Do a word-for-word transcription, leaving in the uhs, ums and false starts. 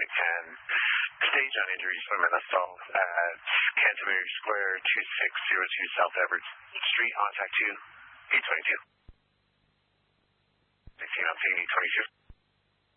can stage on injury swim and assault at Canterbury Square, two six zero two South Everett Street, on tack two, eight twenty-two. sixteen on eight twenty-two.